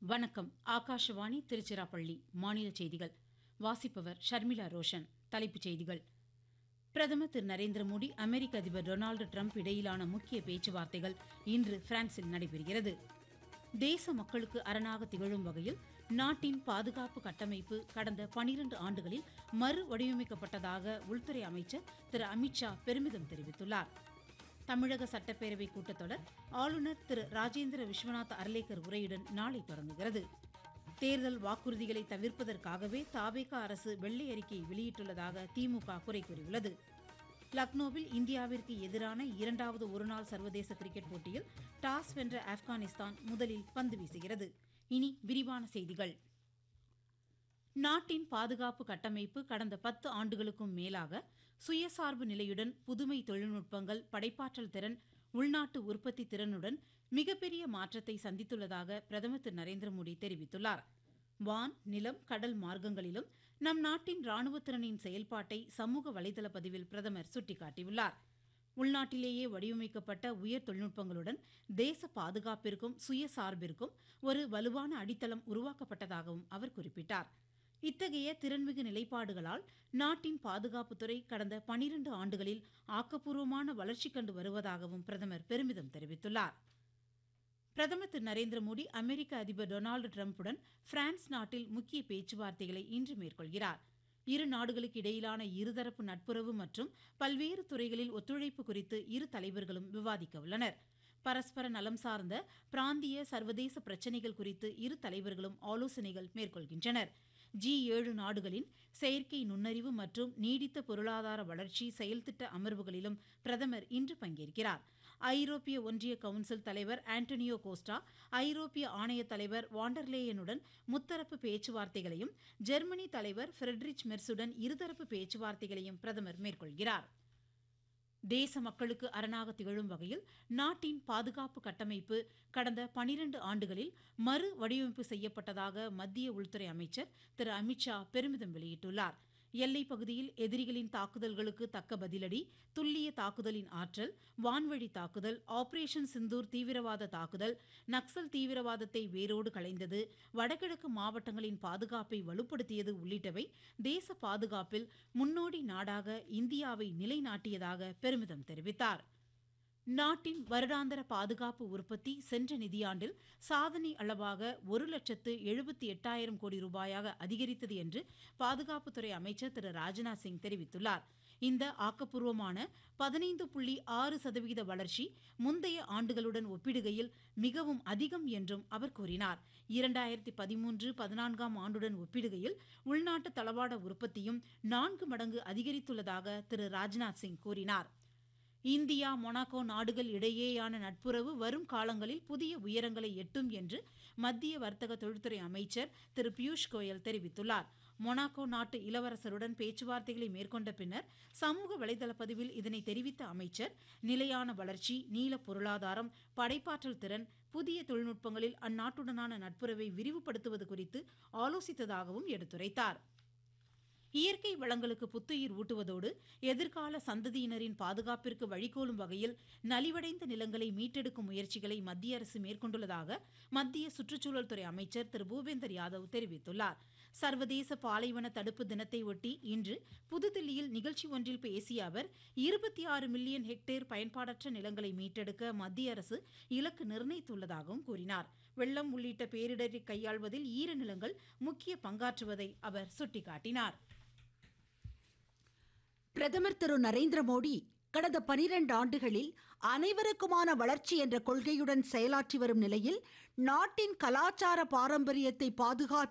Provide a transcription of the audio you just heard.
வணக்கம். ஆகாஷவாணி திருச்சிராப்பள்ளி. மாநில செய்திகள் வாசிப்பவர் ஷர்மிளா ரோஷன். தலைப்புச் செய்திகள். பிரதமர் திரு நரேந்திர மோடி அமெரிக்க அதிபர் டொனால்டு டிரம்ப் இடையிலான முக்கிய பேச்சுவார்த்தைகள் இன்று பிரான்சில் நடைபெறுகிறது. தேச மக்களுக்கு அரணாக திகழும் வகையில் நாட்டின் பாதுகாப்பு கட்டமைப்பு கடந்த 12 ஆண்டுகளில் மறு வடிவமைக்கப்பட்டதாக உள்துறை அமைச்சர் திரு அமித்ஷா பெருமிதம் தெரிவித்துள்ளார். தமிழக சட்டப்பேரவை கூட்டத்தொடர் ஆளுநர் திரு ராஜேந்திர விஸ்வநாத் அர்லேக்கர் உரையுடன் நாளை தொடங்குகிறது. தேர்தல் வாக்குறுதிகளை தவிர்ப்பதற்காகவே தவேக அரசு வெள்ளை அறிக்கை வெளியிட்டுள்ளதாக திமுக குறை கூறியுள்ளது. லக்னோவில் இந்தியாவிற்கு எதிரான 2வது ஒருநாள் சர்வதேச கிரிக்கெட் போட்டியில் டாஸ் வென்ற ஆப்கானிஸ்தான் முதலில் பந்து வீசுகிறது. இனி விரிவான செய்திகள். நாட்டின் பாதுகாப்பு கட்டமைப்பு கடந்த 10 ஆண்டுகளுக்கும் மேலாக சுயசார்பு நிலையுடன் புதுமை தொழில்நுட்பங்கள், படைப்பாற்றல் திறன், உள்நாட்டு உற்பத்தி திறனுடன் மிகப்பெரிய மாற்றத்தை சந்தித்துள்ளதாக பிரதமர் திரு நரேந்திர மோடி தெரிவித்துள்ளார். வான், நிலம், கடல் மார்க்கங்களிலும் நம் நாட்டின் ராணுவத்திறனின் செயல்பாட்டை சமூக வலைதள பதிவில் பிரதமர் சுட்டிக்காட்டியுள்ளார். உள்நாட்டிலேயே வடிவமைக்கப்பட்ட உயர் தொழில்நுட்பங்களுடன் தேச பாதுகாப்பிற்கும் சுயசார்பிற்கும் ஒரு வலுவான அடித்தளம் உருவாக்கப்பட்டதாகவும் அவர் குறிப்பிட்டார். இத்தகைய திறன்மிகு நிலைப்பாடுகளால் நாட்டின் பாதுகாப்புத்துறை கடந்த 12 ஆண்டுகளில் ஆக்கப்பூர்வமான வளர்ச்சி கண்டு வருவதாகவும் பிரதமர் பெருமிதம் தெரிவித்துள்ளார். பிரதமர் திரு நரேந்திர மோடி அமெரிக்க அதிபர் டொனால்டு டிரம்புடன் பிரான்ஸ் நாட்டில் முக்கிய பேச்சுவார்த்தைகளை இன்று மேற்கொள்கிறார். இரு நாடுகளுக்கு இடையிலான இருதரப்பு நட்புறவு மற்றும் பல்வேறு துறைகளில் ஒத்துழைப்பு குறித்து இரு தலைவர்களும் விவாதிக்க உள்ளனர். பரஸ்பர நலம் சார்ந்த பிராந்திய சர்வதேச பிரச்சினைகள் குறித்து இரு தலைவர்களும் ஆலோசனைகள் மேற்கொள்கின்றனர். G7 நாடுகளின் செயற்கை நுண்ணறிவு மற்றும் நீடித்த பொருளாதார வளர்ச்சி செயல்திட்ட அமர்வுகளிலும் பிரதமர் இன்று பங்கேற்கிறார். ஐரோப்பிய ஒன்றிய கவுன்சில் தலைவர் ஆண்டனியோ கோஸ்டா, ஐரோப்பிய ஆணைய தலைவர் வாண்டர்லேயனுடன் முத்தரப்பு பேச்சுவார்த்தைகளையும், ஜெர்மனி தலைவர் ஃபிரெட்ரிச் மெர்சுடன் இருதரப்பு பேச்சுவார்த்தைகளையும் பிரதமர் மேற்கொள்கிறார். தேச மக்களுக்கு அரணாக திகழும் வகையில் நாட்டின் பாதுகாப்பு கட்டமைப்பு கடந்த 12 ஆண்டுகளில் மறு வடிவமைப்பு செய்யப்பட்டதாக மத்திய உள்துறை அமைச்சர் திரு அமித்ஷா பெருமிதம் வெளியிட்டுள்ளார். எல்லைப் பகுதியில் எதிரிகளின் தாக்குதல்களுக்கு தக்க பதிலடி, துல்லிய தாக்குதலின் ஆற்றல், வான்வழி தாக்குதல், ஆபரேஷன் சிந்தூர் தீவிரவாத தாக்குதல், நக்சல் தீவிரவாதத்தை வேரோடு களைந்தது, வடகிழக்கு மாவட்டங்களின் பாதுகாப்பை வலுப்படுத்தியது உள்ளிட்டவை தேச பாதுகாப்பில் முன்னோடி நாடாக இந்தியாவை நிலைநாட்டியதாக பெருமிதம் தெரிவித்தார். நாட்டின் வருடாந்திர பாதுகாப்பு உற்பத்தி சென்ற நிதியாண்டில் சாதனை அளவாக 1,78,000 கோடி ரூபாயாக அதிகரித்தது என்று பாதுகாப்புத்துறை அமைச்சர் திரு ராஜ்நாத் சிங் தெரிவித்துள்ளார். இந்த ஆக்கப்பூர்வமான 15.6% வளர்ச்சி முந்தைய ஆண்டுகளுடன் ஒப்பிடுகையில் மிகவும் அதிகம் என்றும் அவர் கூறினார். 2013-14 ஆண்டுடன் ஒப்பிடுகையில் உள்நாட்டு தளவாட உற்பத்தியும் 4 மடங்கு அதிகரித்துள்ளதாக திரு ராஜ்நாத் சிங் கூறினார். இந்தியா மொனாக்கோ நாடுகள் இடையேயான நட்புறவு வரும் காலங்களில் புதிய உயரங்களை எட்டும் என்று மத்திய வர்த்தக தொழில்துறை அமைச்சர் திரு பியூஷ் கோயல் தெரிவித்துள்ளார். மொனாக்கோ நாட்டு இளவரசருடன் பேச்சுவார்த்தைகளை மேற்கொண்ட பின்னர் சமூக வலைதள பதிவில் இதனை தெரிவித்த அமைச்சர், நிலையான வளர்ச்சி, நீல பொருளாதாரம், படைப்பாற்றல் திறன், புதிய தொழில்நுட்பங்களில் அந்நாட்டுடனான நட்புறவை விரிவுபடுத்துவது குறித்து ஆலோசித்ததாகவும் எடுத்துரைத்தார். இயற்கை வளங்களுக்கு புத்துயிர் ஊட்டுவதோடு எதிர்கால சந்ததியினரின் பாதுகாப்பிற்கு வழிகோலும் வகையில் நலிவடைந்த நிலங்களை மீட்டெடுக்கும் முயற்சிகளை மத்திய அரசு மேற்கொண்டுள்ளதாக மத்திய சுற்றுச்சூழல் துறை அமைச்சர் திரு பூபேந்தர் யாதவ் தெரிவித்துள்ளார். சர்வதேச பாலைவன தடுப்பு தினத்தை ஒட்டி இன்று புதுதில்லியில் நிகழ்ச்சி ஒன்றில் பேசிய அவர், 26 மில்லியன் ஹெக்டேர் பயன்பாடற்ற நிலங்களை மீட்டெடுக்க மத்திய அரசு இலக்கு நிர்ணயித்துள்ளதாகவும் கூறினார். வெள்ளம் உள்ளிட்ட பேரிடரை கையாள்வதில் ஈரநிலங்கள் முக்கிய பங்காற்றுவதை அவர் சுட்டிக்காட்டினார். பிரதமர் திரு நரேந்திர மோடி கடந்த 12 ஆண்டுகளில் அனைவருக்குமான வளர்ச்சி என்ற கொள்கையுடன் செயலாற்றி வரும் நிலையில் நாட்டின் கலாச்சார பாரம்பரியத்தை பாதுகாத்து